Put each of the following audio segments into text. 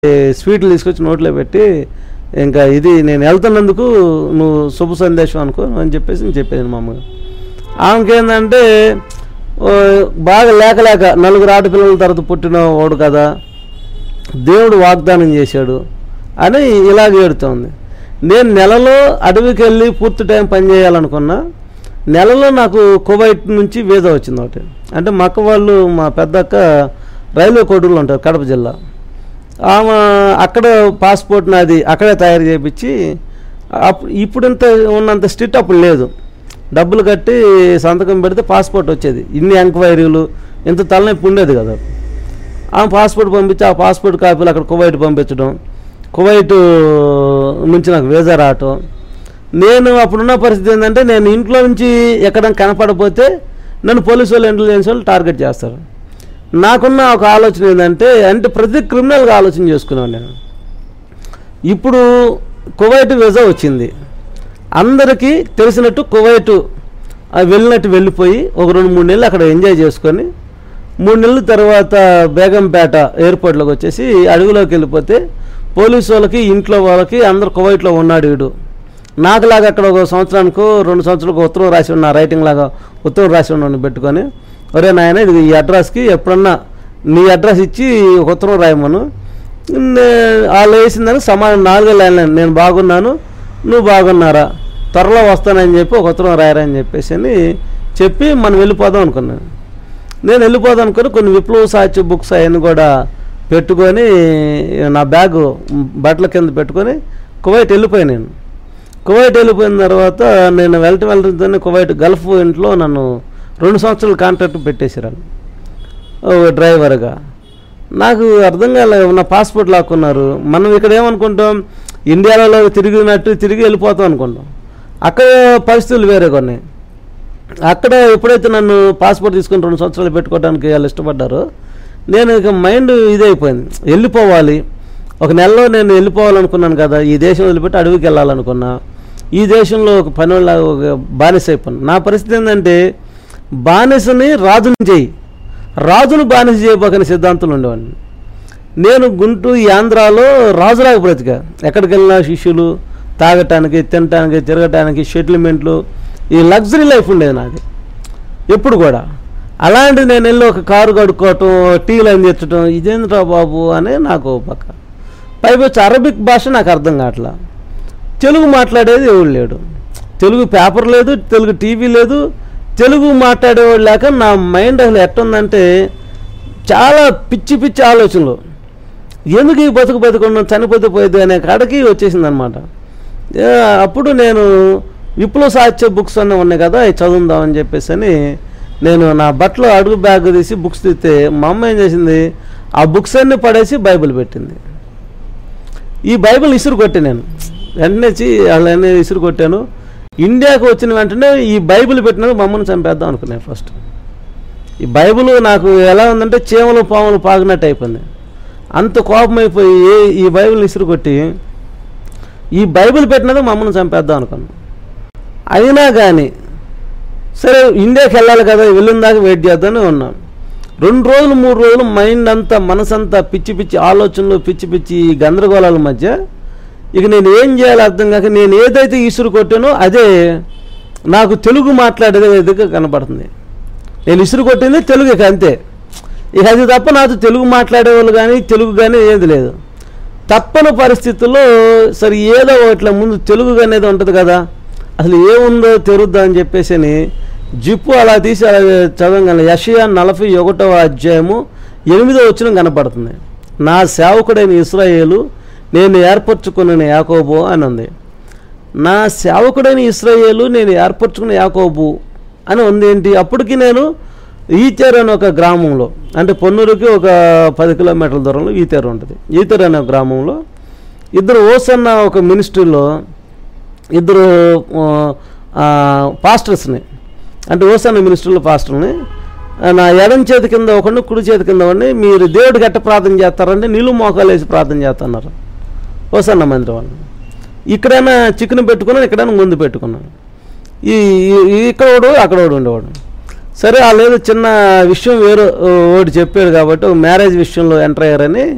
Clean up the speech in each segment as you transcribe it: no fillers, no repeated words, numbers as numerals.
స్వీట్లు తీసుకొచ్చి నోట్లో పెట్టి ఇంకా ఇది నేను వెళ్తున్నందుకు నువ్వు శుభ సందేశం అనుకో అని చెప్పేసి నేను చెప్పేది మా అమ్మగారు. ఆమెకేందంటే బాగా లేక నలుగురు ఆడపిల్లల తర్వాత పుట్టిన వాడు కదా, దేవుడు వాగ్దానం చేశాడు అని ఇలాగ ఏడుతోంది. నేను నెలలో అడవికి వెళ్ళి పూర్తి టైం పనిచేయాలనుకున్నా. నెలలో నాకు కువైట్ నుంచి వీసా వచ్చింది ఒకటి. అంటే మా అక్క వాళ్ళు, మా పెద్దక్క రైల్వే కోడూరులో ఉంటారు, కడప జిల్లా. ఆమె అక్కడ పాస్పోర్ట్ నాది అక్కడే తయారు చేయించి, ఇప్పుడు ఇంత ఉన్నంత స్ట్రిక్ట్ అప్పుడు లేదు. డబ్బులు కట్టి సంతకం పెడితే పాస్పోర్ట్ వచ్చేది. ఇన్ని ఎంక్వైరీలు, ఇంత తలనొప్పి ఉండేది కదా. ఆమె పాస్పోర్ట్ పంపించి ఆ పాస్పోర్ట్ కాపీలు అక్కడ కువైట్ పంపించడం, కువైట్ నుంచి నాకు వీసా రావటం. నేను అప్పుడున్న పరిస్థితి ఏంటంటే, నేను ఇంట్లో నుంచి ఎక్కడ కనపడపోతే నన్ను పోలీసు వాళ్ళు, ఇంటెలిజెన్స్ వాళ్ళు టార్గెట్ చేస్తారు. నాకున్న ఒక ఆలోచన ఏంటంటే, ప్రతి క్రిమినల్గా ఆలోచన చేసుకున్నాను నేను. ఇప్పుడు కువైట్ వీసా వచ్చింది, అందరికీ తెలిసినట్టు కువైట్ వెళ్ళినట్టు వెళ్ళిపోయి ఒక 2-3 నెలలు అక్కడ ఎంజాయ్ చేసుకొని 3 నెలల తర్వాత బేగంపేట ఎయిర్పోర్ట్లోకి వచ్చేసి అడవిలోకి వెళ్ళిపోతే పోలీసు వాళ్ళకి, ఇంట్లో వాళ్ళకి అందరు కువైట్లో ఉన్నాడు వీడు. నాకులాగా అక్కడ ఒక సంవత్సరానికో 2 సంవత్సరాలకు ఉత్తరం రాసి ఉన్న, రైటింగ్ లాగా ఉత్తరం రాసి ఉన్న పెట్టుకొని, ఒరే నాయన ఇది ఈ అడ్రస్కి ఎప్పుడన్నా నీ అడ్రస్ ఇచ్చి ఒక ఉత్తరం రాయమను. వాళ్ళు వేసిందని సమాధానం 4 లైన్లు, నేను బాగున్నాను, నువ్వు బాగున్నారా, త్వరలో వస్తానని చెప్పి ఒక ఉత్తరం రాయరా అని చెప్పి మనం వెళ్ళిపోదాం అనుకున్నాను. నేను వెళ్ళిపోదాం అనుకుని కొన్ని విప్లవ సాహిత్య బుక్స్ అవన్నీ కూడా పెట్టుకొని నా బ్యాగు బట్టల కింద పెట్టుకొని కువైట్ వెళ్ళిపోయాను. నేను కువైట్ వెళ్ళిపోయిన తర్వాత నేను వెళ్తుంటే కువైట్ గల్ఫ్ ఇంట్లో నన్ను 2 సంవత్సరాల కాంట్రాక్ట్ పెట్టేసారు డ్రైవర్గా. నాకు అర్థం కాలేదు, నా పాస్పోర్ట్ లాక్కున్నారు. మనం ఇక్కడ ఏమనుకుంటాం, ఇండియాలో తిరిగి వెళ్ళిపోతాం అనుకుంటాం. అక్కడ పరిస్థితులు వేరే కొన్ని. అక్కడ ఎప్పుడైతే నన్ను పాస్పోర్ట్ తీసుకొని 2 సంవత్సరాలు పెట్టుకోవడానికి వాళ్ళు ఇష్టపడ్డారో, నేను ఇక మైండ్ ఇదైపోయింది, వెళ్ళిపోవాలి. ఒక నెలలో నేను వెళ్ళిపోవాలనుకున్నాను కదా, ఈ దేశం వదిలిపెట్టి అడవికి వెళ్ళాలనుకున్నా. ఈ దేశంలో ఒక పని వాళ్ళ ఒక బానిస అయిపోయాను. నా పరిస్థితి ఏంటంటే, బానిసని రాజుని చేయి, రాజును బానిస చేయబోకని సిద్ధాంతులు ఉండేవాడిని. నేను గుంటూరు ఆంధ్రాలో రాజులాగా బ్రతికా. ఎక్కడికి వెళ్ళినా శిష్యులు, తాగటానికి, తినటానికి, తిరగటానికి, సెటిల్మెంట్లు, ఈ లగ్జరీ లైఫ్ ఉండేది నాది ఎప్పుడు కూడా. అలాంటిది నేను వెళ్ళి ఒక కారు కడుక్కోవటం, టీలు అందించడం, ఇదేంద్రా బాబు అనే నాకు పక్క. పైపొచ్చి అరబిక్ భాష నాకు అర్థం కావట్లా. తెలుగు మాట్లాడేది ఎవడు లేడు, తెలుగు పేపర్ లేదు, తెలుగు టీవీ లేదు, తెలుగు మాట్లాడేవాడు లేక నా మైండ్ అసలు ఎట్టుందంటే చాలా పిచ్చి ఆలోచనలు. ఎందుకు ఈ బతుకున్నాం, చనిపోతే పోయేది అనే కాడకి వచ్చేసింది అనమాట. అప్పుడు నేను విప్లవ సాహిత్య బుక్స్ అన్నీ ఉన్నాయి కదా, అవి చదువుదామని చెప్పేసి నేను నా బట్టలో అడుగు బ్యాగ్ తీసి బుక్స్ తీస్తే మా అమ్మ ఏం చేసింది, ఆ బుక్స్ అన్నీ పడేసి బైబిల్ పెట్టింది. ఈ బైబిల్ ఇసురు కొట్టాను నేను, వెంటనే వాళ్ళన్నీ ఇసురు కొట్టాను. ఇండియాకు వచ్చిన వెంటనే ఈ బైబిల్ పెట్టినాక మా అమ్మని చంపేద్దాం అనుకున్నాను ఫస్ట్. ఈ బైబిల్ నాకు ఎలా ఉందంటే చీమలు పాములు పాగినట్టు అయిపోయింది. అంత కోపం అయిపోయి ఈ బైబిల్ ఇసురు కొట్టి ఈ బైబిల్ పెట్టినది మా అమ్మని చంపేద్దాం అనుకున్నాను. అయినా కానీ సరే ఇండియాకి వెళ్ళాలి కదా, వెళ్ళిన దాకా వెయిట్ చేద్దామని ఉన్నాను. 2 రోజులు 3 రోజులు మైండ్ అంతా, మనసంతా పిచ్చి ఆలోచనలు, పిచ్చి గందరగోళాల మధ్య ఇక నేను ఏం చేయాలో అర్థం కాక, నేను ఏదైతే ఇసురు కొట్టానో అదే నాకు తెలుగు మాట్లాడేది విధంగా కనపడుతుంది. నేను ఇసురు కొట్టింది తెలుగు, ఇక అంతే. ఇక అది తప్ప నాకు తెలుగు మాట్లాడేవాళ్ళు కానీ తెలుగు కానీ ఏది లేదు. తప్పని పరిస్థితుల్లో సరే ఏదో ఇట్లా ముందు తెలుగు అనేది ఉంటుంది కదా, అసలు ఏముందో తెరుద్దా అని చెప్పేసి జిప్పు అలా తీసి అలా చదవగానే యెషయా 41వ అధ్యాయము 8వ వచనం కనపడుతుంది. నా సేవకుడైన ఇశ్రాయేలు, నేను ఏర్పరచుకున్న యాకోబు అని ఉంది. నా సేవకుడైన ఇశ్రాయేలు, నేను ఏర్పరచుకున్న యాకోబు అని ఉంది. ఏంటి, అప్పటికి నేను ఈతేరు అనే ఒక గ్రామంలో, అంటే పొన్నూరుకి ఒక 10 కిలోమీటర్ల దూరంలో ఈతేరు ఉంటుంది. ఈతేరు అనే గ్రామంలో ఇద్దరు ఓసన్న ఒక మినిస్ట్రీలో ఇద్దరు పాస్టర్స్ని, అంటే ఓసన్న మినిస్ట్రీలో పాస్టర్ని, నా ఎడం చేతి కింద ఒకడిని, కుడి చేతి కింద ఒకడిని, మీరు దేవుడికి ఎట్ట ప్రార్థన చేస్తారంటే నీళ్ళు మోకాలు వేసి ప్రార్థన చేస్తున్నారు ఓసన్న మందిరం వాళ్ళు. ఇక్కడైనా చికెన్ పెట్టుకున్నాను, ఇక్కడైనా ముందు పెట్టుకున్నాను. ఇక్కడోడు అక్కడోడు ఉండేవాడు. సరే వాళ్ళు ఏదో చిన్న విషయం వేరే ఒకటి చెప్పాడు కాబట్టి, ఒక మ్యారేజ్ విషయంలో ఎంటర్ అయ్యారని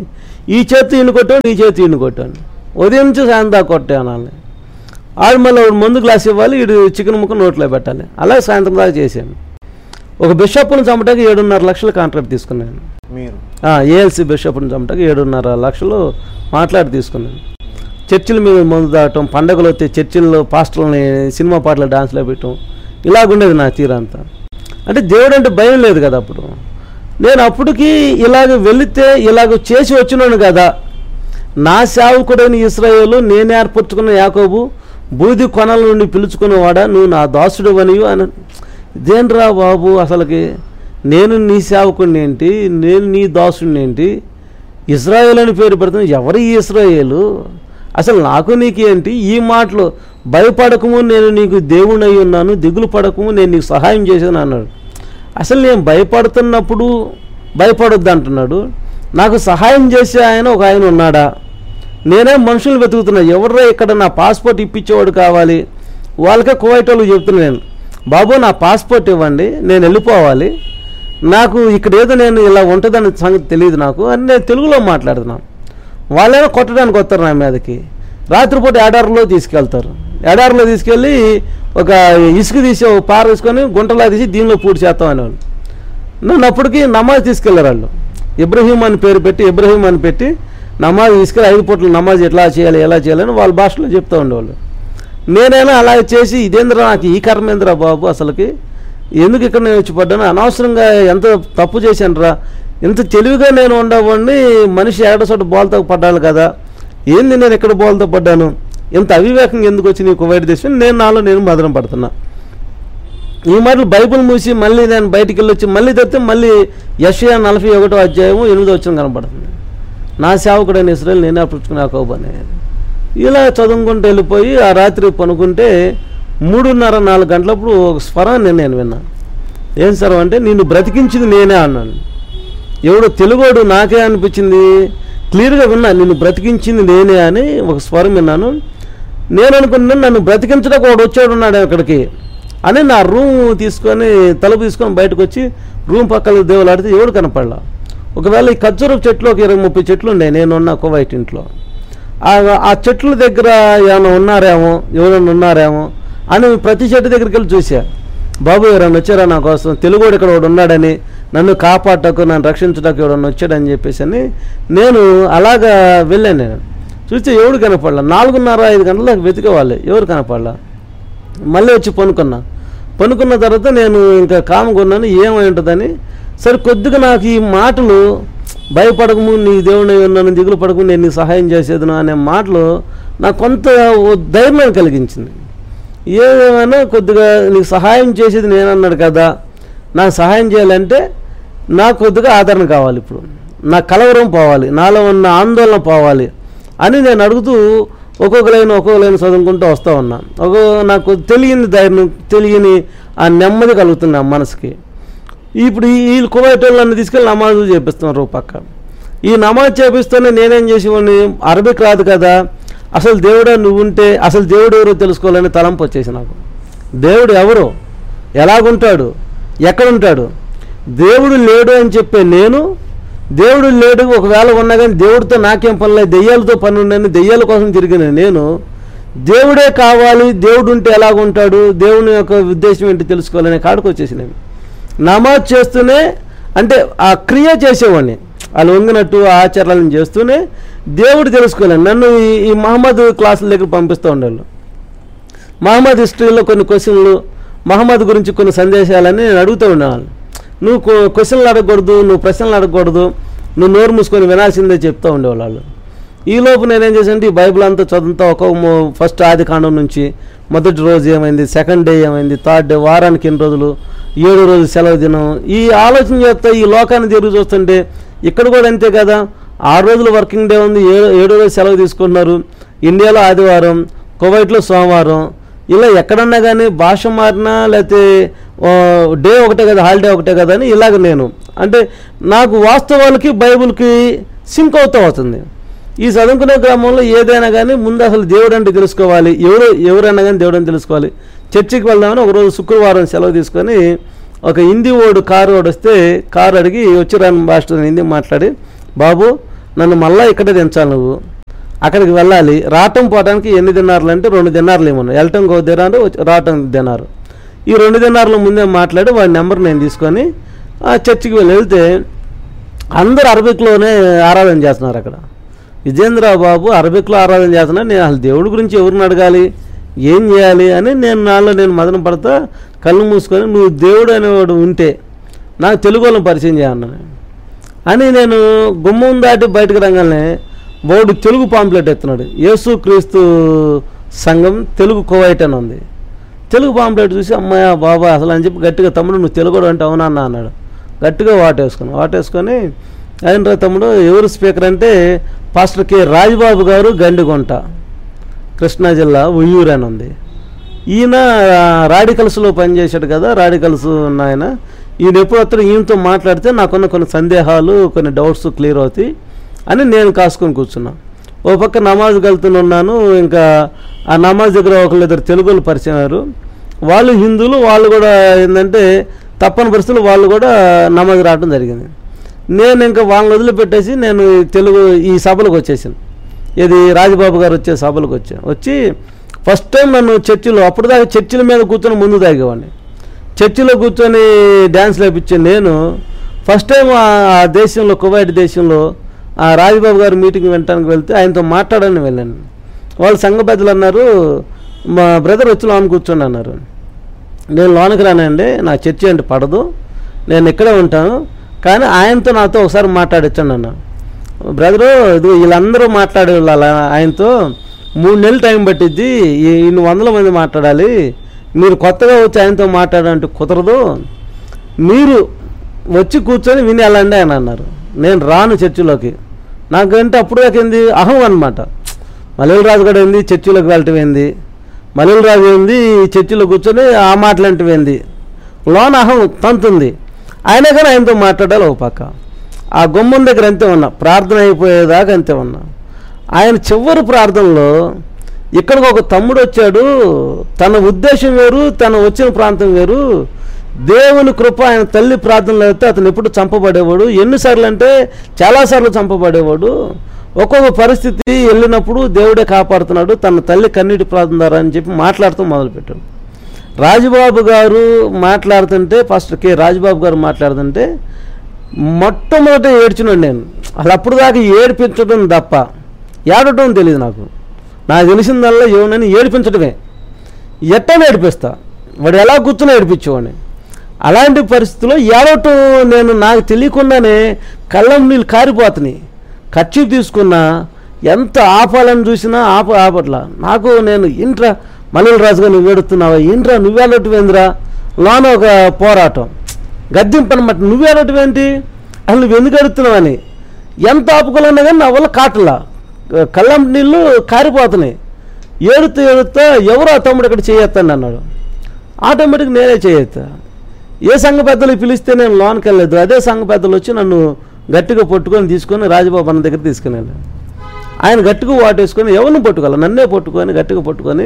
ఈ చేతి ఈయన కొట్టాను, ఈ చేతి ఈయన కొట్టాను, ఉదయం నుంచి సాయంత్రం దాకా కొట్టాను వాళ్ళని. ఆడు మళ్ళీ మందు గ్లాస్ ఇవ్వాలి, వీడు చికెన్ ముక్క నోట్లో పెట్టాలి. అలాగే సాయంత్రం దాకా చేశాను. ఒక బిషప్ను చంపటానికి 7.5 లక్షలు కాంట్రాక్ట్ తీసుకున్నాను. మీరు ఏఎల్సి బిషప్ను చంపటానికి 7.5 లక్షలు మాట్లాడి తీసుకున్నాను. చర్చిల మీద మందు దాటం, పండగలు వస్తే చర్చిల్లో పాస్టర్లని సినిమా పాటలు డాన్స్లో పెట్టడం, ఇలాగుండేది నా తీరంతా. అంటే దేవుడు అంటే భయం లేదు కదా అప్పుడు. నేను అప్పటికి ఇలాగ వెళితే ఇలాగ చేసి వచ్చినాను కదా. నా సేవకుడైన ఇశ్రాయేలు, నేను ఏర్పరచుకున్న యాకోబు, బూది కొనల నుండి పిలుచుకునేవాడా, నువ్వు నా దాసుడు అనియు అని. ఇదేంట్రా బాబు, అసలుకి నేను నీ సేవకుడిని ఏంటి, నేను నీ దాసుడిని ఏంటి, ఇశ్రాయేలు అని పేరు పెడుతున్నా, ఎవరు ఈ ఇశ్రాయేలు, అసలు నాకు నీకేంటి ఈ మాటలు, భయపడకము నేను నీకు దేవుణ్ణి అయి ఉన్నాను, దిగులు పడకము నేను నీకు సహాయం చేశాను అన్నాడు. అసలు నేను భయపడుతున్నప్పుడు భయపడొద్దు అంటున్నాడు. నాకు సహాయం చేసే ఒక ఆయన ఉన్నాడా? నేనే మనుషులు వెతుకుతున్నా, ఎవడ్రా ఇక్కడ నా పాస్పోర్ట్ ఇప్పించేవాడు కావాలి. వాళ్ళకే కువైట్ వాళ్ళు చెప్తున్నాను, నేను బాబు నా పాస్పోర్ట్ ఇవ్వండి, నేను వెళ్ళిపోవాలి, నాకు ఇక్కడ ఏదో నేను ఇలా ఉంటుందని సంగతి తెలియదు నాకు అని నేను తెలుగులో మాట్లాడుతున్నాను. వాళ్ళేమో కొట్టడానికి వస్తారు నా మీదకి. రాత్రిపూట ఎడారిలో తీసుకెళ్తారు. ఎడారిలో తీసుకెళ్ళి ఒక ఇసుక తీసి ఒక పార తీసుకొని గుంటలా తీసి దీనిలో పూర్తి చేస్తాం అనేవాళ్ళు. నన్ను అప్పటికి నమాజ్ తీసుకెళ్ళారు వాళ్ళు. ఇబ్రహీం అని పేరు పెట్టి, ఇబ్రహీం అని పెట్టి నమాజ్ తీసుకెళ్ళి 5 పూటలు నమాజ్ ఎట్లా చేయాలి ఎలా చేయాలని వాళ్ళ భాషలో చెప్తూ ఉండేవాళ్ళు. నేనైనా అలా చేసి ఇదేంద్రా నాకు ఈ కర్మేంద్రా బాబు, అసలుకి ఎందుకు ఇక్కడ నేను వచ్చి పడ్డాను, అనవసరంగా ఎంత తప్పు చేశాను రా, ఇంత తెలివిగా నేను ఉండవాడిని మనిషి ఏడసోట బోల్తో పడ్డాను కదా, ఏంది నేను ఎక్కడ బోల్తో పడ్డాను, ఇంత అవివేకంగా ఎందుకు వచ్చి నీ కువైట్ దేశం, నేను నాలో నేను మదనం పడుతున్నా. ఈ మాటలు బైబిల్ మూసి మళ్ళీ నేను బయటికి వెళ్ళొచ్చి మళ్ళీ తెస్తే మళ్ళీ యెషయా 41వ అధ్యాయము 8వ వచనం కనపడుతుంది. నా సేవకుడైన ఇశ్రాయేలు నేనే అర్పించుకుని యాకోబు అనేది. ఇలా చదువుకుంటూ వెళ్ళిపోయి ఆ రాత్రి పనుకుంటే 3:30-4 గంటలప్పుడు ఒక స్వరాన్ని నేను విన్నాను. ఏం స్వరం అంటే, నిన్ను బ్రతికించింది నేనే అన్నాను. ఎవడో తెలుగోడు నాకే అనిపించింది, క్లియర్గా విన్నా, నిన్ను బ్రతికించింది నేనే అని ఒక స్వరం విన్నాను. నేను అనుకున్నాను నన్ను బ్రతికించడానికి వాడు వచ్చాడు ఉన్నాడు అక్కడికి అని నా రూమ్ తీసుకొని తలుపు తీసుకొని బయటకు వచ్చి రూమ్ పక్కన దేవులాడితే ఎవడు కనపడలా. ఒకవేళ ఈ ఖర్జూరపు చెట్లు ఒక 20-30 చెట్లు ఉండే నేనున్న కువైట్ ఇంట్లో. ఆ చెట్ల దగ్గర ఏమైనా ఉన్నారేమో, ఎవరైనా ఉన్నారేమో అని ప్రతి చెట్టు దగ్గరికి వెళ్ళి చూసా. బాబు ఎవరైనా వచ్చారా నా కోసం, తెలుగుడు ఇక్కడ ఒకడు ఉన్నాడని, నన్ను కాపాడటకు నన్ను రక్షించడానికి ఎవడన్నా వచ్చాడని చెప్పేసి అని నేను అలాగా వెళ్ళాను. నేను చూస్తే ఎవడు కనపడలా. 4:30-5 గంటలకు వెతికేవాళ్ళు, ఎవరు కనపడలా. మళ్ళీ వచ్చి పనుకున్న తర్వాత నేను ఇంకా కామకున్నాను ఏమై ఉంటుందని. సరే కొద్దిగా నాకు ఈ మాటలు భయపడకము నీ దేవుని ఉన్నాను, దిగులు పడకు నేను నీకు సహాయం చేసేదను అనే మాటలు నాకు కొంత ధైర్యం కలిగించింది. ఏమైనా కొద్దిగా నీకు సహాయం చేసేది నేనన్నాడు కదా, నాకు సహాయం చేయాలంటే నాకు కొద్దిగా ఆదరణ కావాలి, ఇప్పుడు నా కలవరం పోవాలి, నాలో ఉన్న ఆందోళన పోవాలి అని నేను అడుగుతూ ఒక్కొక్క లైన్ చదువుకుంటూ వస్తూ ఉన్నా. నాకు తెలియని ధైర్యం, తెలియని ఆ నెమ్మది కలుగుతుంది ఆ మనసుకి. ఇప్పుడు ఈ కువైట్ వాళ్ళని తీసుకెళ్ళి నమాజులు చేపిస్తున్నారు పక్క. ఈ నమాజ్ చేపిస్తూనే నేనేం చేసేవాడిని, అరబిక్ రాదు కదా, అసలు దేవుడా నువ్వు ఉంటే అసలు దేవుడు ఎవరో తెలుసుకోవాలని తలంపు వచ్చేసి నాకు. దేవుడు ఎవరు, ఎలాగుంటాడు, ఎక్కడుంటాడు, దేవుడు లేడు అని చెప్పే నేను, దేవుడు లేడు ఒకవేళ ఉన్నా కానీ దేవుడితో నాకేం పని లేదు, దెయ్యాలతో పని ఉండని దెయ్యాల కోసం తిరిగిన నేను, దేవుడే కావాలి, దేవుడు ఉంటే ఎలాగుంటాడు, దేవుని యొక్క ఉద్దేశం ఏంటి తెలుసుకోవాలనే కాడికి వచ్చేసి నేను నమాజ్ చేస్తూనే అంటే ఆ క్రియ చేసేవాడిని, వాళ్ళు వంగినట్టు ఆచారాలను చేస్తూనే దేవుడు తెలుసుకోలేను. నన్ను ఈ మహమ్మద్ క్లాసుల దగ్గర పంపిస్తూ ఉండేవాళ్ళు. మహమ్మద్ హిస్టరీలో కొన్ని క్వశ్చన్లు, మహమ్మద్ గురించి కొన్ని సందేశాలని నేను అడుగుతూ ఉండేవాళ్ళు. నువ్వు క్వశ్చన్లు అడగకూడదు, నువ్వు ప్రశ్నలు అడగకూడదు, నువ్వు నోరు మూసుకొని వినాల్సిందే చెప్తూ ఉండేవాళ్ళు. ఈలోపు నేనేం చేశానంటే ఈ బైబిల్ అంతా చదువుతా ఫస్ట్ ఆది కాండం నుంచి మొదటి రోజు ఏమైంది, సెకండ్ డే ఏమైంది, థర్డ్ డే, వారానికి ఎన్ని రోజులు, 7వ రోజు సెలవు దినం, ఈ ఆలోచన చేస్తా ఈ లోకాన్ని తిరిగి చూస్తుంటే ఇక్కడ కూడా అంతే కదా. 6 రోజులు వర్కింగ్ డే ఉంది, 7వ రోజు సెలవు తీసుకుంటున్నారు. ఇండియాలో ఆదివారం, కువైట్లో సోమవారం, ఇలా ఎక్కడన్నా కానీ భాష మారినా లేకపోతే డే ఒకటే కదా, హాలిడే ఒకటే కదా అని ఇలాగ నేను అంటే నాకు వాస్తవాలకి బైబిల్కి సింక్ అవుతూ వస్తుంది. ఈ చదువుకునే గ్రామంలో ఏదైనా కానీ ముందు అసలు దేవుడు అంటే తెలుసుకోవాలి, ఎవరైనా కానీ దేవుడు అని తెలుసుకోవాలి. చర్చికి వెళ్దామని ఒకరోజు శుక్రవారం సెలవు తీసుకొని ఒక హిందీ కారు వస్తే కారు అడిగి వచ్చిరాని భాషతో హిందీ మాట్లాడి, బాబు నన్ను మళ్ళీ ఇక్కడే దించాలి, నువ్వు అక్కడికి వెళ్ళాలి, రావటం పోవడానికి ఎన్ని దినారులు అంటే 2 దినారులు ఏమన్నా, వెళ్ళటం 1 దినారు, రావటం దినారు. ఈ 2 దినారుల ముందే మాట్లాడి వాడి నెంబర్ నేను తీసుకొని చర్చికి వెళ్తే అందరూ అరబిక్లోనే ఆరాధన చేస్తున్నారు. అక్కడ విజేంద్ర బాబు అరబిక్లో ఆరాధన చేస్తున్నా, నేను అసలు దేవుడి గురించి ఎవరిని అడగాలి, ఏం చేయాలి అని నేను మదన పడతా కళ్ళు మూసుకొని, నువ్వు దేవుడు అనేవాడు ఉంటే నాకు తెలుగు వాళ్ళని పరిచయం చేయన్నాను అని నేను గుమ్మం దాటి బయటకు రంగానే వాడు తెలుగు పాంప్లెట్ ఎత్తున్నాడు. యేసు క్రీస్తు సంఘం తెలుగు కువైట్ అని ఉంది. తెలుగు పాంప్లెట్ చూసి అమ్మాయ బాబా అసలు అని చెప్పి గట్టిగా, తమ్ముడు నువ్వు తెలుగు అంటే అవునా అన్నాడు. గట్టిగా వాటేసుకొని అయినరా తమ్ముడు ఎవరు స్పీకర్ అంటే పాస్టర్ కె రాజబాబు గారు, గండిగుంట, కృష్ణా జిల్లా ఉయ్యూరు అని ఉంది. ఈయన రాడికల్స్లో పనిచేశాడు కదా, రాడికల్స్ ఉన్నాయన. ఈయన ఎప్పుడు వస్తాడు, ఈయనతో మాట్లాడితే నాకున్న కొన్ని సందేహాలు, కొన్ని డౌట్స్ క్లియర్ అవుతాయి అని నేను కాసుకొని కూర్చున్నా. ఓ పక్క నమాజ్కి వెళ్తున్నాను. ఇంకా ఆ నమాజ్ దగ్గర 1-2 తెలుగులు పరిచయం అయ్యారు. వాళ్ళు హిందువులు, వాళ్ళు కూడా ఏంటంటే తప్పని పరిస్థితులు వాళ్ళు కూడా నమాజ్ రావడం జరిగింది. నేను ఇంకా వాళ్ళని వదిలిపెట్టేసి నేను తెలుగు ఈ సభలకు వచ్చేసాను. ఇది రాజబాబు గారు వచ్చే సభలకు వచ్చి ఫస్ట్ టైం నన్ను చర్చిలో, అప్పుడు దాకా చర్చిల మీద కూర్చొని ముందు తాగేవాడిని, చర్చిలో కూర్చొని డ్యాన్స్ లేపించాను. నేను ఫస్ట్ టైం ఆ దేశంలో, కువైట్ దేశంలో ఆ రాజబాబు గారు మీటింగ్ వినడానికి వెళ్తే ఆయనతో మాట్లాడని వెళ్ళాను. వాళ్ళు సంఘ పెద్దలు అన్నారు, మా బ్రదర్ వచ్చి లోన కూర్చోండి అన్నారు. నేను లోనకి రానండి, నా చర్చి అంటే పడదు, నేను ఇక్కడే ఉంటాను, కానీ ఆయనతో నాతో ఒకసారి మాట్లాడొచ్చండి అన్న. బ్రదరు ఇది వీళ్ళందరూ మాట్లాడే వాళ్ళు ఆయనతో 3 నెలలు టైం పట్టిద్ది, ఇన్ని 100 మంది మాట్లాడాలి, మీరు కొత్తగా వచ్చి ఆయనతో మాట్లాడాలంటే కుదరదు, మీరు వచ్చి కూర్చొని విని వెళ్ళండి అని అన్నారు. నేను రాను చర్చిలోకి. నాకంటే అప్పుడు దాకేంది అహం అనమాట. మల్లెల రాజు కూడా ఏంది చర్చిలోకి వెళ్ళటం ఏంది, మల్లెల రాజు ఏంది చర్చిలో కూర్చొని ఆ మాటలంటే ఏంది, లోన అహం తంతుంది. అయినా కానీ ఆయనతో మాట్లాడాలి. ఒక పక్క ఆ గుమ్మం దగ్గర అంతే ఉన్నా, ప్రార్థన అయిపోయేదాకా అంతే ఉన్నా. ఆయన చివరి ప్రార్థనలో ఇక్కడికి ఒక తమ్ముడు వచ్చాడు, తన ఉద్దేశం వేరు, తను వచ్చిన ప్రాంతం వేరు, దేవుని కృప ఆయన తల్లి ప్రార్థనలు అయితే అతను ఎప్పుడు చంపబడేవాడు, ఎన్నిసార్లు అంటే చాలాసార్లు చంపబడేవాడు, ఒక్కొక్క పరిస్థితి వెళ్ళినప్పుడు దేవుడే కాపాడుతున్నాడు తన తల్లి కన్నీటి ప్రార్థన ద్వారా అని చెప్పి మాట్లాడుతూ మొదలుపెట్టాడు. రాజబాబు గారు మాట్లాడుతుంటే, ఫస్ట్ కె రాజబాబు గారు మాట్లాడుతుంటే మొట్టమొదట ఏడ్చినాడు నేను. అసలు అప్పుడు దాకా ఏడిపించడం తప్ప ఏడటం తెలియదు నాకు. నాకు తెలిసిందల్లా ఏమనని ఏడిపించడమే. ఎట్టని ఏడిపిస్తా, వాడు ఎలా కూర్చుని ఏడిపించేవాడిని. అలాంటి పరిస్థితుల్లో ఏడవటం నేను నాకు తెలియకుండానే కళ్ళం నీళ్ళు కారిపోతున్నాయి. ఖర్చు తీసుకున్నా, ఎంత ఆపాలని చూసినా ఆపట్లా. నాకు నేను ఇంట్రా మల్లెల రాజుగా నువ్వు ఏడుతున్నావా, ఇంట్రా నువ్వేళ్ళటమేందిరా, లోన ఒక పోరాటం గద్దింపనమాట, నువ్వేళ్ళటమేంటి, అసలు నువ్వు ఎందుకు ఎడుతున్నావని ఎంత ఆపుకోవాలన్నా కానీ నా వల్ల కాటలా, కళ్ళం నీళ్ళు కారిపోతున్నాయి. ఏడుతా ఎవరు ఆ తమ్ముడు ఇక్కడ చేయొత్తండి అన్నాడు. ఆటోమేటిక్ నేనే చేయొత్తా. ఏ సంఘ పెద్దలు పిలిస్తే నేను లోనికి వెళ్ళలేదు, అదే సంఘ పెద్దలు వచ్చి నన్ను గట్టిగా పట్టుకొని తీసుకొని రాజబాబు అన్న దగ్గర తీసుకుని వెళ్ళాను. ఆయన గట్టిగా వాటేసుకొని ఎవరిని పట్టుకోవాలి, నన్నే పట్టుకొని గట్టిగా పట్టుకొని,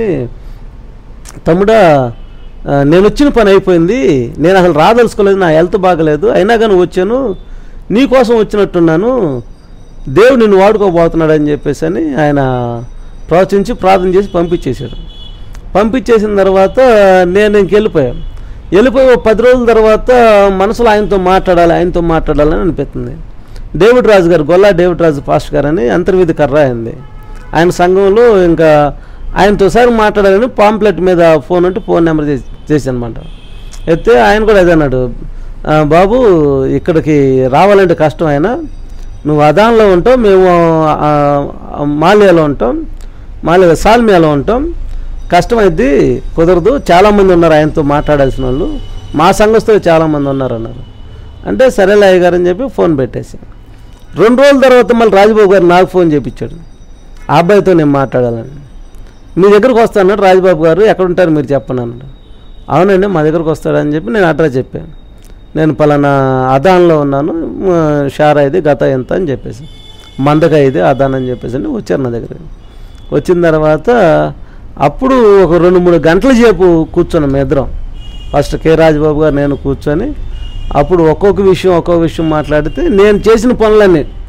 తమ్ముడా నేను వచ్చిన పని అయిపోయింది, నేను అసలు రాదలుచుకోలేదు, నా హెల్త్ బాగలేదు, అయినా కానీ వచ్చాను, నీకోసం వచ్చినట్టున్నాను, దేవుడు నిన్ను వాడుకోబోతున్నాడు అని చెప్పేసి అని ఆయన ప్రోత్సహించి ప్రార్థన చేసి పంపించేశాడు. పంపించేసిన తర్వాత నేను ఇంకెళ్ళిపోయాను. వెళ్ళిపోయి 10 రోజుల తర్వాత మనసులో ఆయనతో మాట్లాడాలని అనిపిస్తుంది. డేవిడ్ రాజు గారు, గొల్లా డేవిడ్ రాజు పాస్టర్ గారు అని అంతర్విధి కర్ర అయింది ఆయన సంఘంలో. ఇంకా ఆయనతో ఒకసారి మాట్లాడాలని పాంప్లెట్ మీద ఫోన్ అంటే ఫోన్ నెంబర్ చేసి అనమాట. అయితే ఆయన కూడా అదే అన్నాడు, బాబు ఇక్కడికి రావాలంటే కష్టం, ఆయన నువ్వు అదాన్లో ఉంటావు, మేము మాల్యాలో ఉంటాం, సాల్మియాలో ఉంటాం, కష్టమైద్ది, కుదరదు, చాలామంది ఉన్నారు ఆయనతో మాట్లాడాల్సిన వాళ్ళు, మా సంఘస్థులు చాలామంది ఉన్నారు అన్నారు. అంటే సరేలే అయ్య గారు అని చెప్పి ఫోన్ పెట్టేసి 2 రోజుల తర్వాత మళ్ళీ రాజబాబు గారు నాకు ఫోన్ చేయించాడు, ఆ అబ్బాయితో నేను మాట్లాడాలని. మీ దగ్గరకు వస్తానన్నాడు రాజబాబు గారు, ఎక్కడుంటారు మీరు చెప్పండి అన్నాడు. అవునండి మా దగ్గరకు వస్తాడని చెప్పి నేను అడ్రస్ చెప్పాను. నేను పలానా అదాన్లో ఉన్నాను, షారా ఇది గత ఎంత అని చెప్పేసి, మందగా ఇది అదాన్ అని చెప్పేసి అని వచ్చారు నా దగ్గర. వచ్చిన తర్వాత అప్పుడు ఒక 2-3 గంటల సేపు కూర్చున్నాం ఇద్దరం, ఫస్ట్ కె రాజబాబు గారు నేను కూర్చొని. అప్పుడు ఒక్కొక్క విషయం మాట్లాడితే నేను చేసిన పనులన్నీ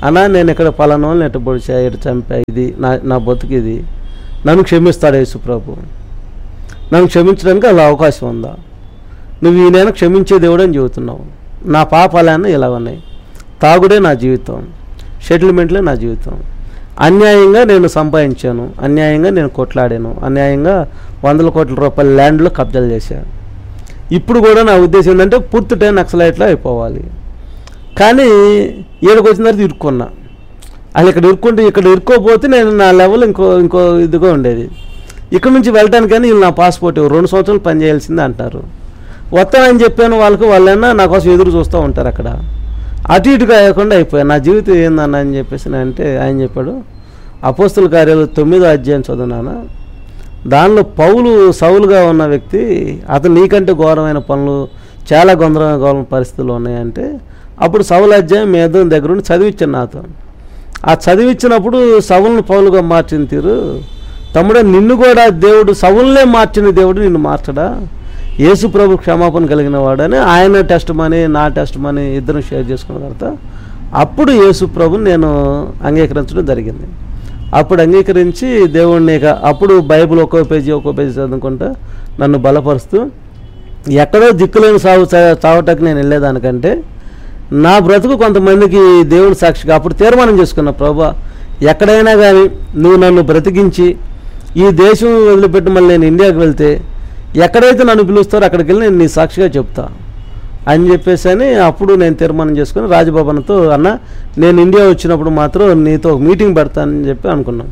అన్నా నేను ఇక్కడ పలానా వాళ్ళని ఎట్ట పొడిచా, ఎటు చంపా, ఇది నా బతుకు, ఇది నన్ను క్షమిస్తాడు యేసు ప్రభు, నన్ను క్షమించడానికి అలా అవకాశం ఉందా, నువ్వు ఈయన క్షమించే దేవుడు అని చెబుతున్నావు, నా పాపాలన్నీ ఇలా ఉన్నాయి, తాగుడే నా జీవితం, సెటిల్మెంట్లే నా జీవితం, అన్యాయంగా నేను సంపాదించాను, అన్యాయంగా నేను కొట్లాడాను, అన్యాయంగా 100 కోట్ల రూపాయల ల్యాండ్లో కబ్జాలు చేశాను, ఇప్పుడు కూడా నా ఉద్దేశం ఏంటంటే పూర్తి టైం నక్సలైట్లో అయిపోవాలి. కానీ ఏడుకు వచ్చిన తర్వాత ఇరుక్కున్నా, అసలు ఇక్కడ ఇరుక్కోపోతే నేను నా లెవెల్ ఇంకో ఇదిగా ఉండేది. ఇక్కడ నుంచి వెళ్ళటానికని వీళ్ళు నా పాస్పోర్ట్ 2 సంవత్సరాలు పని చేయాల్సిందే అంటారు. వస్తానని చెప్పాను వాళ్ళైనా నా కోసం ఎదురు చూస్తూ ఉంటారు. అక్కడ అటు ఇటు కాకుండా అయిపోయాయి. నా జీవితం ఏందన్నా అని చెప్పేసి అంటే ఆయన చెప్పాడు, అపోస్తుల కార్యాలు 9వ అధ్యాయం చదువునానా, దానిలో పౌలు సౌలుగా ఉన్న వ్యక్తి, అతను నీకంటే ఘోరమైన పనులు, చాలా ఘోరమైన పరిస్థితులు ఉన్నాయంటే అప్పుడు సౌలు అధ్యాయం మీద దగ్గర ఉండి చదివించాను నాతో. ఆ చదివించినప్పుడు సౌలును పౌలుగా మార్చిన తీరు, తమ్ముడే నిన్ను కూడా దేవుడు సౌలునే మార్చిన దేవుడు నిన్ను మార్చడా, యేసు ప్రభు క్షమాపణ కలిగిన వాడని ఆయన టెస్ట్ మనీ నా టెస్ట్ మనీ ఇద్దరు షేర్ చేసుకున్న తర్వాత అప్పుడు యేసు ప్రభుని నేను అంగీకరించడం జరిగింది. అప్పుడు అంగీకరించి దేవుడిని అప్పుడు బైబిల్ ఒక్కో పేజీ చదువుకుంటా నన్ను బలపరుస్తూ, ఎక్కడో దిక్కులేని చావటకు నేను వెళ్ళేదానికంటే నా బ్రతుకు కొంతమందికి దేవుడు సాక్షిగా అప్పుడు తీర్మానం చేసుకున్నా, ప్రభా ఎక్కడైనా కానీ నువ్వు నన్ను బ్రతికించి ఈ దేశం వదిలిపెట్టి మళ్ళీ నేను ఇండియాకి వెళ్తే ఎక్కడైతే నన్ను పిలుస్తారో అక్కడికి వెళ్ళి నేను నీ సాక్షిగా చెప్తా అని చెప్పేసి అని అప్పుడు నేను తీర్మానం చేసుకుని రాజబాబన్నతో, అన్న నేను ఇండియా వచ్చినప్పుడు మాత్రం నీతో ఒక మీటింగ్ పెడతానని చెప్పి అనుకున్నాను.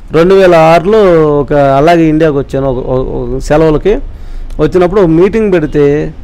2006లో అలాగే ఇండియాకి వచ్చాను. సెలవులకి వచ్చినప్పుడు ఒక మీటింగ్ పెడితే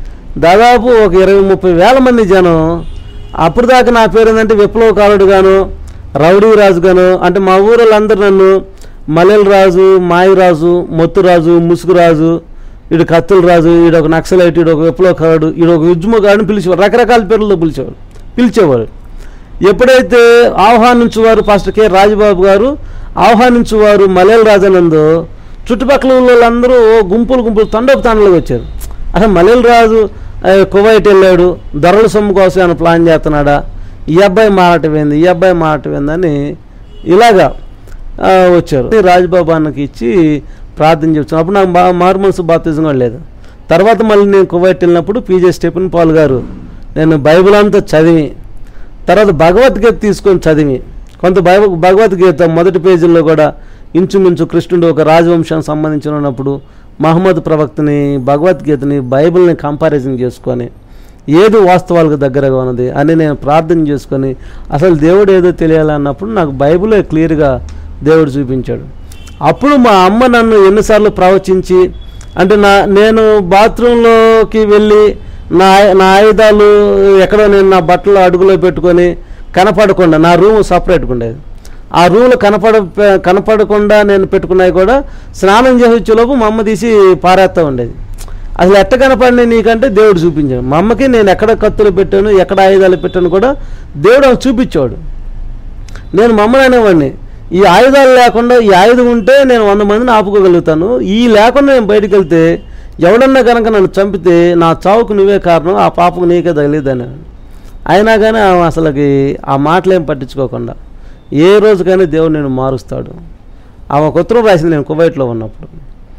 దాదాపు 20-30 వేల మంది జనం. అప్పుడు దాకా నా పేరు ఏంటంటే విప్లవకారుడు గాను, రౌడీ రాజు గాను, అంటే మా ఊళ్ళందరూ నన్ను మల్లెల రాజు, మాయరాజు, మొత్తురాజు, ముసుగురాజు, ఈడు కత్తుల రాజు, ఈడొక నక్సలైట్, ఈడొక విప్లవకారుడు, ఈడొక ఉద్యమకారుని పిలిచేవారు, రకరకాల పేర్లతో పిలిచేవారు. ఎప్పుడైతే ఆహ్వానించేవారు పాస్టర్ కె రాజబాబు గారు ఆహ్వానించేవారు మల్లెల రాజు అనందో చుట్టుపక్కల వాళ్ళందరూ గుంపులు తండోపతాండలుగా వచ్చారు. అసలు మల్లెల రాజు కువైట్ వెళ్ళాడు, ధరల సొమ్ము కోసం ఆయన ప్లాన్ చేస్తున్నాడా, ఈ అబ్బాయి మారటమేందని ఇలాగా వచ్చారు. రాజబాబు అన్నకి ఇచ్చి ప్రార్థన చేస్తున్నాను. అప్పుడు నాకు మారు మనసు బాప్తిజం కూడా లేదు. తర్వాత మళ్ళీ నేను కువైట్ వెళ్ళినప్పుడు పీజే స్టెఫెన్ పాల్ గారు, నేను బైబిల్ అంతా చదివి తర్వాత భగవద్గీత తీసుకొని చదివి కొంత భగవద్గీత మొదటి పేజీల్లో కూడా ఇంచుమించు కృష్ణుడు ఒక రాజవంశానికి సంబంధించిన ఉన్నప్పుడు మహమ్మద్ ప్రవక్తని, భగవద్గీతని, బైబిల్ని కంపారిజన్ చేసుకొని ఏది వాస్తవాలకు దగ్గరగా ఉన్నది అని నేను ప్రార్థన చేసుకొని అసలు దేవుడు ఏదో తెలియాలన్నప్పుడు నాకు బైబిలే క్లియర్గా దేవుడు చూపించాడు. అప్పుడు మా అమ్మ నన్ను ఎన్నిసార్లు ప్రవచించి, అంటే నేను బాత్రూంలోకి వెళ్ళి నా ఆయుధాలు ఎక్కడో నేను నా బట్టలు అడుగులో పెట్టుకొని కనపడకుండా, నా రూమ్ సపరేట్గా ఉండేది, ఆ రూమ్లో కనపడకుండా నేను పెట్టుకున్నాయి కూడా స్నానం చేసి వచ్చేలోపు మా అమ్మ తీసి పారేస్తూ ఉండేది. అసలు ఎట్ట కనపడినాయి నీకంటే దేవుడు చూపించాడు. మా అమ్మకి నేను ఎక్కడ కత్తులు పెట్టాను, ఎక్కడ ఆయుధాలు పెట్టాను కూడా దేవుడు చూపించాడు. నేను మా అమ్మని అనేవాడిని, ఈ ఆయుధాలు లేకుండా, ఈ ఆయుధం ఉంటే నేను 100 మందిని ఆపుకోగలుగుతాను, ఈ లేకుండా నేను బయటకు వెళ్తే ఎవడన్నా కనుక నన్ను చంపితే నా చావుకు నువ్వే కారణం, ఆ పాపకు నీకే తగిలిద్దని. అయినా కానీ అసలుకి ఆ మాటలేం పట్టించుకోకుండా ఏ రోజుకైనా దేవుడు నేను మారుస్తాడు. ఆమె ఒక ఉత్తరం రాసింది నేను కువైట్లో ఉన్నప్పుడు,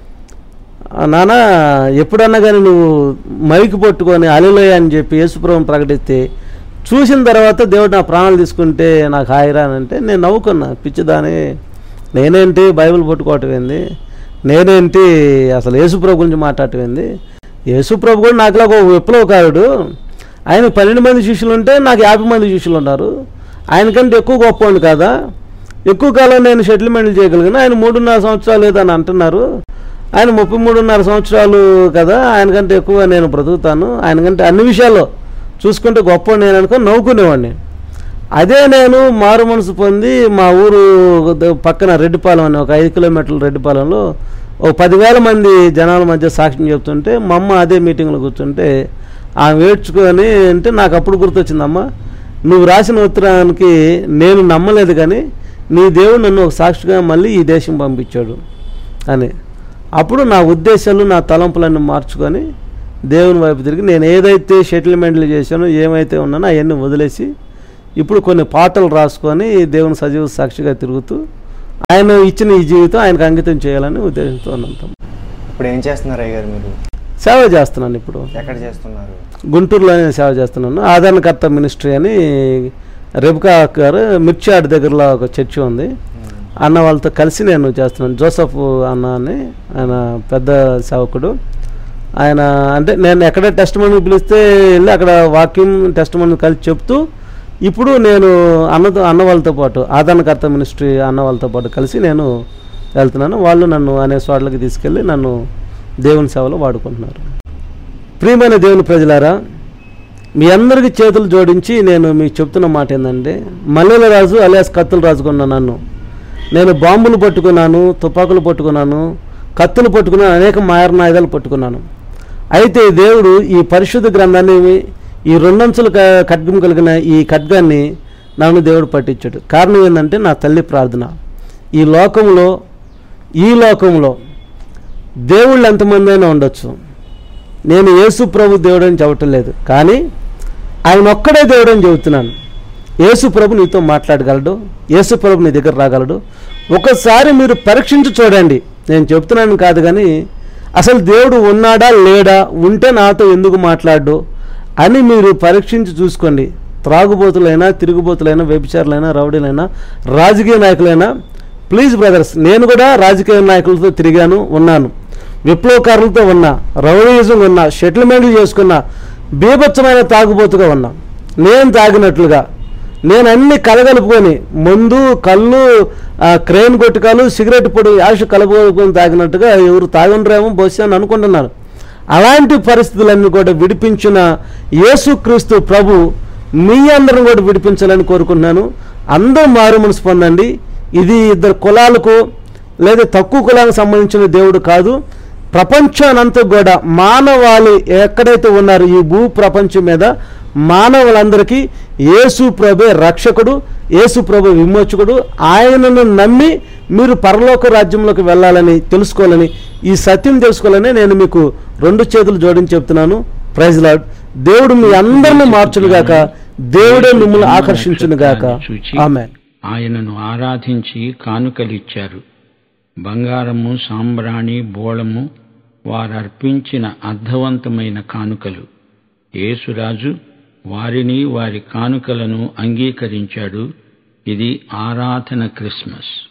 నాన్న ఎప్పుడన్నా కానీ నువ్వు మైకి పట్టుకొని హల్లెలూయా అని చెప్పి యేసుప్రభువుని ప్రకటిస్తే చూసిన తర్వాత దేవుడు నా ప్రాణాలు తీసుకుంటే నాకు హాయిరా అని అంటే నేను నవ్వుకున్నా, పిచ్చిదాని నేనేంటి బైబిల్ పట్టుకోవటం ఏంది, నేనేంటి అసలు యేసుప్రభు గురించి మాట్లాడటం ఏంది, యేసుప్రభు కూడా నాకులాగా ఒక విప్లవకారుడు, ఆయన 12 మంది శిష్యులు ఉంటే నాకు 50 మంది శిష్యులు ఉన్నారు, ఆయనకంటే ఎక్కువ గొప్పవాడిని కదా, ఎక్కువ కాలం నేను సెటిల్మెంట్లు చేయగలిగిన, ఆయన 3.5 సంవత్సరాలు లేదని అంటున్నారు, ఆయన 33.5 సంవత్సరాలు కదా, ఆయనకంటే ఎక్కువ నేను బ్రతుకుతాను, ఆయనకంటే అన్ని విషయాల్లో చూసుకుంటే గొప్ప నేను అనుకొని నవ్వుకునేవాడిని. అదే నేను మారు మనసు పొంది మా ఊరు పక్కన రెడ్డిపాలెం అని ఒక 5 కిలోమీటర్ల రెడ్డిపాలెంలో ఒక 10,000 మంది జనాల మధ్య సాక్ష్యం చెప్తుంటే మా అమ్మ అదే మీటింగ్లో కూర్చుంటే ఆమె ఏడ్చుకొని అంటే నాకు అప్పుడు గుర్తొచ్చిందమ్మ, నువ్వు రాసిన ఉత్తరానికి నేను నమ్మలేదు కానీ నీ దేవుడు నన్ను ఒక సాక్షిగా మళ్ళీ ఈ దేశం పంపించాడు అని. అప్పుడు నా ఉద్దేశాలు నా తలంపులన్నీ మార్చుకొని దేవుని వైపు తిరిగి నేను ఏదైతే సెటిల్మెంట్లు చేశానో ఏమైతే ఉన్నానో అవన్నీ వదిలేసి ఇప్పుడు కొన్ని పాటలు రాసుకొని దేవుని సజీవ సాక్షిగా తిరుగుతూ ఆయన ఇచ్చిన ఈ జీవితం ఆయనకు అంకితం చేయాలని ఉద్దేశంతో ఉన్నాం. ఇప్పుడు ఏం చేస్తున్నారు అయ్యగారు మీరు? సేవ చేస్తున్నాను. ఇప్పుడు ఎక్కడ చేస్తున్నారు? గుంటూరులోనే సేవ చేస్తున్నాను. ఆదరణకర్త మినిస్ట్రీ అని రెబకా గారు మిర్చియాడ్ దగ్గరలో ఒక చర్చి ఉంది, అన్న వాళ్ళతో కలిసి నేను చేస్తున్నాను. జోసఫ్ అన్న అని ఆయన పెద్ద సేవకుడు. ఆయన అంటే నేను ఎక్కడ టెస్ట్ మనీ పిలిస్తే వెళ్ళి అక్కడ వాక్యం టెస్ట్ మనీ కలిసి చెప్తూ ఇప్పుడు నేను అన్న వాళ్ళతో పాటు ఆదరణకర్త మినిస్ట్రీ అన్న వాళ్ళతో పాటు కలిసి నేను వెళ్తున్నాను. వాళ్ళు నన్ను అనే చోట్లకి తీసుకెళ్ళి నన్ను దేవుని సేవలో వాడుకుంటున్నారు. ప్రియమైన దేవుని ప్రజలారా, మీ అందరికీ చేతులు జోడించి నేను మీకు చెప్తున్న మాట ఏంటంటే, మల్లెల రాజు అలియాస్ కత్తుల రాజుకున్న నన్ను నేను బాంబులు పట్టుకున్నాను, తుపాకులు పట్టుకున్నాను, కత్తులు పట్టుకున్నాను, అనేక మారణాయుధాలు పట్టుకున్నాను. అయితే దేవుడు ఈ పరిశుద్ధ గ్రంథాన్ని, ఈ రెండంచుల ఖడ్గం కలిగిన ఈ ఖడ్గాన్ని నన్ను దేవుడు పట్టించాడు. కారణం ఏంటంటే నా తల్లి ప్రార్థన. ఈ లోకంలో దేవుళ్ళు ఎంతమంది అయినా ఉండొచ్చు, నేను యేసు ప్రభు దేవుడు అని చెప్పటం లేదు, కానీ ఆయన ఒక్కడే దేవుడు అని చెబుతున్నాను. యేసు ప్రభు నీతో మాట్లాడగలడు, యేసు ప్రభు నీ దగ్గర రాగలడు. ఒకసారి మీరు పరీక్షించి చూడండి. నేను చెప్తున్నాను కాదు, కానీ అసలు దేవుడు ఉన్నాడా లేడా, ఉంటే నాతో ఎందుకు మాట్లాడు అని మీరు పరీక్షించి చూసుకోండి. త్రాగుబోతులైనా, తిరుగుబోతులైనా, వ్యభిచారులైనా, రౌడీలైనా, రాజకీయ నాయకులైనా, ప్లీజ్ బ్రదర్స్, నేను కూడా రాజకీయ నాయకులతో తిరిగాను, ఉన్నాను, విప్లవకారులతో ఉన్నా, రౌడీయిజం ఉన్నా, సెటిల్మెంట్లు చేసుకున్నా, బీభత్సమైన తాగుబోతుగా ఉన్నా. నేను తాగినట్లుగా నేను అన్ని కలగలుపుకొని మందు, కళ్ళు, క్రెయిన్ కొట్టుకాలు, సిగరెట్ పొడి, యాష కలుపుకొని తాగినట్టుగా ఎవరు తాగుండ్రేమో బహుశా అని అనుకుంటున్నారు. అలాంటి పరిస్థితులన్నీ కూడా విడిపించిన యేసుక్రీస్తు ప్రభు మీ అందరం కూడా విడిపించాలని కోరుకుంటున్నాను. అందరూ మారు మనసు పొందండి. ఇది ఇద్దరు కులాలకు లేదా తక్కువ కులాలకు సంబంధించిన దేవుడు కాదు. ప్రపంచానంతా కూడా మానవాళి ఎక్కడైతే ఉన్నారో ఈ భూ ప్రపంచం మీద మానవులందరికీ యేసు ప్రభే రక్షకుడు, యేసు ప్రభు విమోచకుడు. ఆయనను నమ్మి మీరు పరలోక రాజ్యంలోకి వెళ్ళాలని తెలుసుకోవాలని, ఈ సత్యం తెలుసుకోవాలని నేను మీకు రెండు చేతులు జోడించి చెప్తున్నాను. Praise lord. దేవుడు మీ అందరిని మార్చునుగాక, దేవుడే మిమ్మల్ని ఆకర్షించునుగాక. ఆమేన్. ఆయనను ఆరాధించి కానుకలిచ్చారు. బంగారము, సాంబ్రాణి, బోళము వారర్పించిన అర్థవంతమైన కానుకలు. యేసురాజు వారిని, వారి కానుకలను అంగీకరించాడు. ఇది ఆరాధన క్రిస్మస్.